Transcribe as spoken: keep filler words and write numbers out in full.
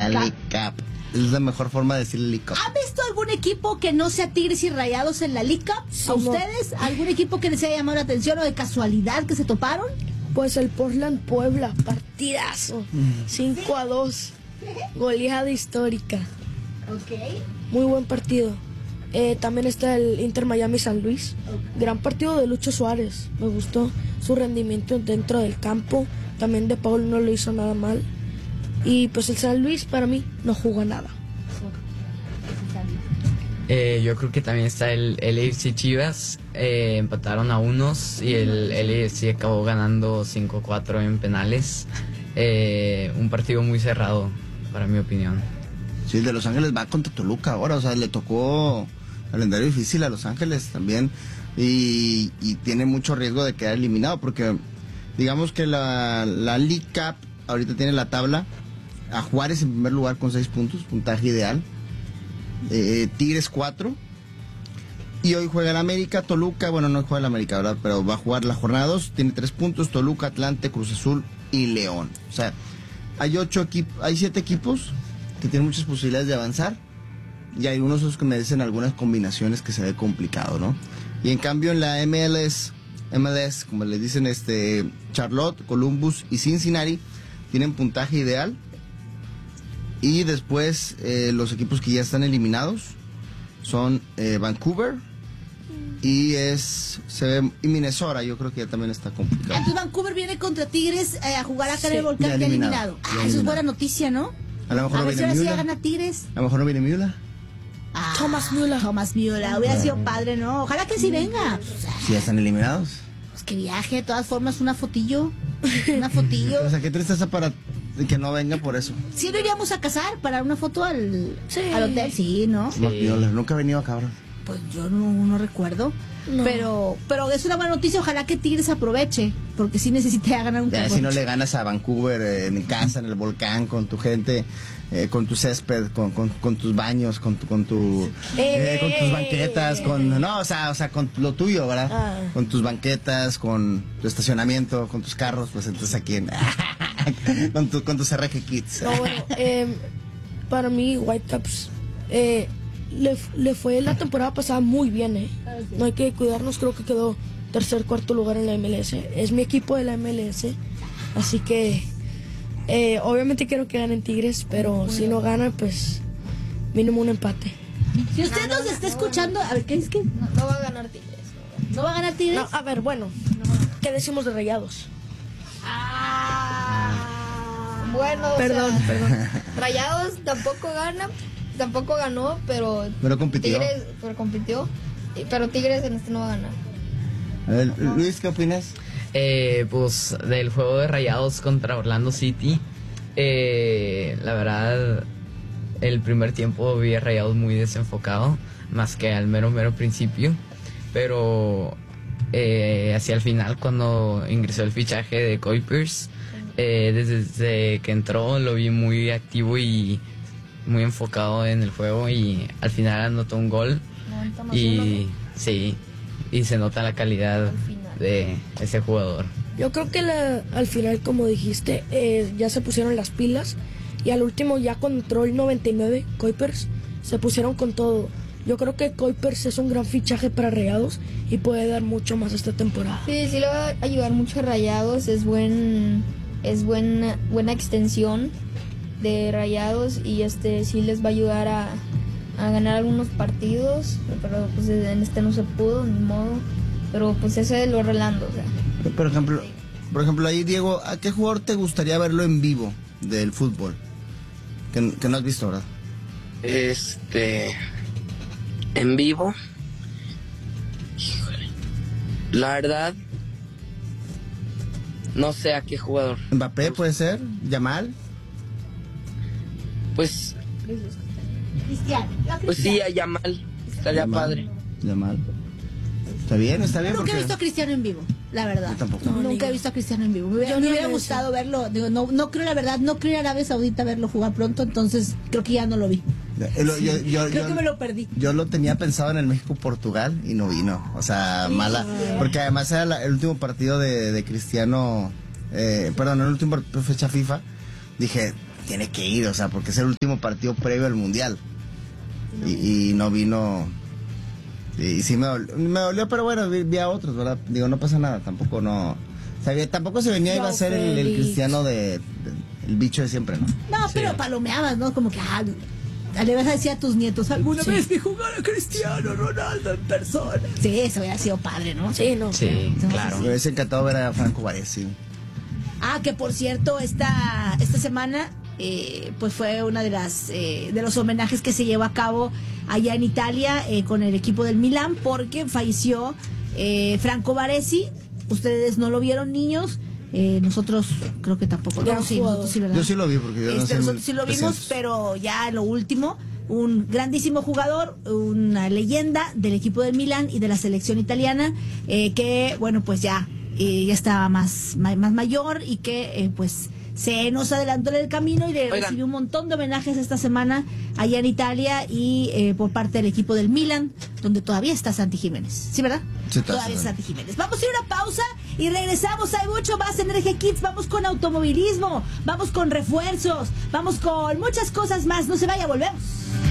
La League Cup. Es la mejor forma de decirle League Cup. ¿Han visto algún equipo que no sea Tigres y Rayados en la League Cup? ¿A ustedes? ¿Algún equipo que les haya llamado la atención o de casualidad que se toparon? Pues el Portland Puebla, partidazo. cinco a dos. Goleada histórica. Ok. Muy buen partido. Eh, también está el Inter Miami San Luis. Gran partido de Lucho Suárez. Me gustó su rendimiento dentro del campo. También De Paul no lo hizo nada mal. Y pues el San Luis para mí no jugó nada. Eh, yo creo que también está el L A F C Chivas. Eh, empataron a unos y el L A F C acabó ganando cinco cuatro en penales. Eh, un partido muy cerrado, para mi opinión. Sí, el de Los Ángeles va contra Toluca ahora, o sea, le tocó calendario difícil a Los Ángeles también. Y, y tiene mucho riesgo de quedar eliminado, porque digamos que la, la League Cup ahorita tiene la tabla. A Juárez en primer lugar con seis puntos, puntaje ideal. Eh, Tigres cuatro. Y hoy juega el América, Toluca, bueno, no juega el América, ¿verdad? Pero va a jugar la jornada dos, tiene tres puntos, Toluca, Atlante, Cruz Azul y León. O sea, hay ocho equipos, hay siete equipos que tienen muchas posibilidades de avanzar. Y hay unos otros que merecen algunas combinaciones que se ve complicado, ¿no? Y en cambio en la M L S, M L S, como le dicen, este, Charlotte, Columbus y Cincinnati tienen puntaje ideal. Y después eh, los equipos que ya están eliminados son eh, Vancouver y es se ve, y Minnesota. Yo creo que ya también está complicado. Entonces Vancouver viene contra Tigres eh, a jugar acá sí, en el Volcán, ya eliminado. Ya eliminado. Ah, ya eso es buena noticia, ¿no? A lo mejor a no ver si viene ahora sí Müller. ya gana Tigres. A lo mejor no viene Müller. Ah, Thomas Müller. Thomas Müller. Hubiera sido padre, ¿no? Ojalá que sí venga. Si ya están eliminados. Pues que viaje, de todas formas, una fotillo. Una fotillo. O sea, qué tristeza para que no venga por eso. Sí, lo iríamos a casar para una foto al, sí. al hotel, sí, ¿no? Sí. Müller, nunca ha venido, cabrón. Pues yo no, no recuerdo. No. Pero pero es una buena noticia, ojalá que Tigres aproveche, porque sí necesita ganar un campeonato. Si no le ganas a Vancouver eh, en casa, en el volcán, con tu gente, eh, con tu césped, con, con, con tus baños, con tu, con tu eh, con tus banquetas, con no, o sea, o sea, con lo tuyo, ¿verdad? Ah. Con tus banquetas, con tu estacionamiento, con tus carros, pues entonces aquí en con tu, con tus R G Kids. No, bueno, eh, para mí Whitecaps eh, le, le fue la temporada pasada muy bien, eh. No hay que cuidarnos, creo que quedó tercer, cuarto lugar en la M L S. Es mi equipo de la M L S, así que eh, obviamente quiero que ganen Tigres, pero bueno, si no ganan, pues mínimo un empate. Si usted no, no, nos no, está no, escuchando, a ver, ¿qué es que? No, no va a ganar Tigres. ¿No, ¿No va a ganar Tigres? No, a ver, bueno, ¿qué decimos de Rayados? Ah, bueno, perdón, o sea, perdón. Rayados tampoco gana, tampoco ganó, pero pero compitió. Tigres, pero compitió, pero Tigres en este no va a ganar. A ver, Luis, ¿qué opinas? Eh, pues del juego de Rayados contra Orlando City, eh, la verdad, el primer tiempo vi a Rayados muy desenfocado, más que al mero mero principio, pero eh, hacia el final, cuando ingresó el fichaje de Kuipers, eh, desde, desde que entró lo vi muy activo y muy enfocado en el juego, y al final anotó un gol y sí, y se nota la calidad de ese jugador. Yo creo que la, al final, como dijiste, eh, ya se pusieron las pilas, y al último, ya cuando entró el noventa y nueve, Kuipers, se pusieron con todo. Yo creo que Kuipers es un gran fichaje para Rayados y puede dar mucho más esta temporada. Sí, sí le va a ayudar mucho a Rayados, es buen es buena buena extensión de Rayados, y este sí les va a ayudar a, a ganar algunos partidos, pero pues en este no se pudo, ni modo. Pero pues ese es lo Orlando, o sea. Por ejemplo, por ejemplo ahí, Diego, ¿a qué jugador te gustaría verlo en vivo del fútbol? Que, que no has visto, ¿verdad? Este, en vivo, híjole, la verdad, no sé a qué jugador. Mbappé puede ser, Yamal. Pues, Cristiano. pues sí, a Yamal, estaría Yamal, padre. Yamal. Está bien, está bien. Nunca porque... he visto a Cristiano en vivo, la verdad. Yo tampoco. No, nunca he visto a Cristiano en vivo. Me hubiera, me hubiera gustado verlo. Digo, no, no creo, la verdad, no creo ir a Arabia Saudita a verlo jugar pronto, entonces creo que ya no lo vi. Yo, yo, yo, creo yo, que me lo perdí. Yo lo tenía pensado en el México-Portugal y no vino. O sea, sí, mala. Porque además era la, el último partido de, de Cristiano, eh, perdón, el último fecha FIFA. Dije, tiene que ir, o sea, porque es el último partido previo al Mundial. Y, y no vino. Y sí me dolió, me dolió, pero bueno, vi, vi a otros, ¿verdad? Digo, no pasa nada, tampoco no. Sabía, tampoco se venía, iba a ser el, el cristiano de, de. El bicho de siempre, ¿no? No, sí. Pero palomeabas, ¿no? Como que. Ah, le vas a decir a tus nietos, alguna sí. vez vi jugar a Cristiano Ronaldo en persona. Sí, eso hubiera sido padre, ¿no? Sí, no. Sí, Entonces, claro. Me hubiese encantado ver a Franco Baresi. Ah, que por cierto, esta, esta semana, eh, pues fue una de las eh, de los homenajes que se llevó a cabo allá en Italia eh, con el equipo del Milán, porque falleció eh, Franco Baresi. Ustedes no lo vieron, niños. Eh, nosotros creo que tampoco. No, sí, nosotros sí, ¿verdad? Yo sí lo vi porque yo este, no sé. Nosotros sí lo vimos, presentes. Pero ya lo último, un grandísimo jugador, una leyenda del equipo del Milán y de la selección italiana, eh, que bueno, pues ya, eh, ya estaba más, más, más mayor y que eh, pues se nos adelantó en el camino y le Oigan. recibió un montón de homenajes esta semana allá en Italia y eh, por parte del equipo del Milán, donde todavía está Santi Jiménez. ¿Sí, verdad? Sí, todavía está Santi Jiménez. Vamos a ir a una pausa y regresamos. Hay mucho más en R G Kids. Vamos con automovilismo, vamos con refuerzos, vamos con muchas cosas más. No se vaya, volvemos.